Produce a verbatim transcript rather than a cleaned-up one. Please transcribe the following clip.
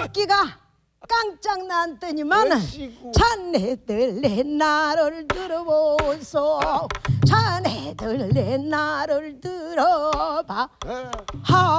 새끼가 깡짝 났더니만은 자네들 내 나를 들어보소. 자네들 내 나를 들어봐. 하